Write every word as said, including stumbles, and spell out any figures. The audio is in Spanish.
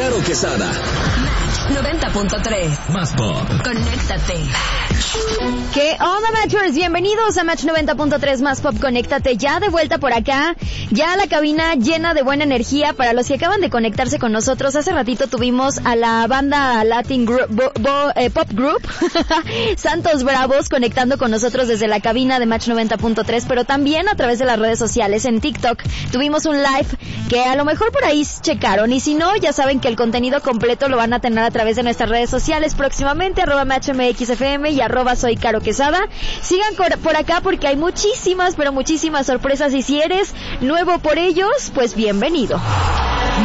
Caro Quesada. noventa punto tres. Más pop. Conéctate. ¿Qué onda, Matchers? Bienvenidos a Match noventa punto tres Más Pop. Conéctate, ya de vuelta por acá. Ya la cabina llena de buena energía. Para los que acaban de conectarse con nosotros, hace ratito tuvimos a la banda Latin group, bo, bo, eh, Pop Group Santos Bravos conectando con nosotros desde la cabina de Match noventa punto tres, pero también a través de las redes sociales. En TikTok tuvimos un live que a lo mejor por ahí checaron, y si no, ya saben que el contenido completo lo van a tener a través de nuestras redes sociales próximamente, arroba MatchMXFM y arroba Soy Caro Quesada. Sigan por acá porque hay muchísimas, pero muchísimas sorpresas, y si eres nuevo por ellos, pues bienvenido.